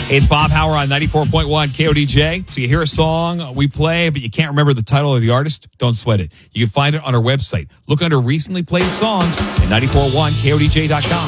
It's Bob Hauer on 94.1 KODJ. So you hear a song we play, but you can't remember the title or the artist? Don't sweat it. You can find it on our website. Look under recently played songs at 94.1KODJ.com.